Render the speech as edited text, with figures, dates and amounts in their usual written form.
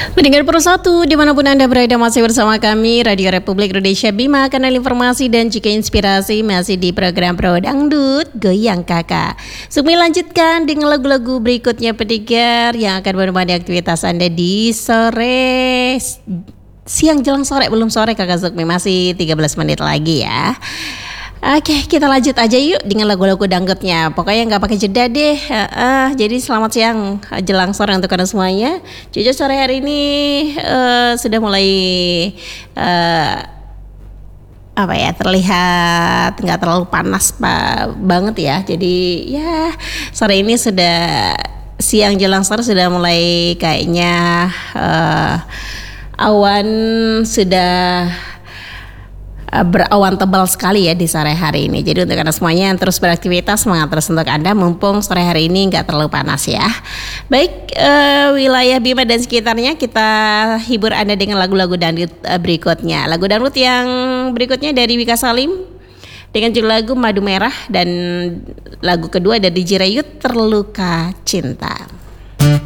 Pendengar Persatu, dimanapun Anda berada masih bersama kami, Radio Republik Indonesia Bima, kanal informasi dan juga inspirasi masih di program Pro Dangdut Goyang Kakak. Sumi lanjutkan dengan lagu-lagu berikutnya pendengar yang akan menemani aktivitas Anda di sore, siang jelang sore, belum sore Kakak Sukmi, masih 13 menit lagi ya. Oke, kita lanjut aja yuk dengan lagu-lagu dangdutnya. Pokoknya nggak pakai jeda deh. Jadi selamat siang jelang sore untuk Anda semuanya. Jujur sore hari ini sudah mulai terlihat nggak terlalu panas banget ya. Jadi ya sore ini sudah siang jelang sore sudah mulai kayaknya awan sudah berawan tebal sekali ya di sore hari ini. Jadi untuk Anda semuanya yang terus beraktivitas, semangat terus untuk Anda mumpung sore hari ini nggak terlalu panas ya. Baik, wilayah Bima dan sekitarnya kita hibur Anda dengan lagu-lagu dangdut berikutnya. Lagu dangdut yang berikutnya dari Wika Salim dengan judul lagu Madu Merah, dan lagu kedua dari Jirayut Terluka Cinta.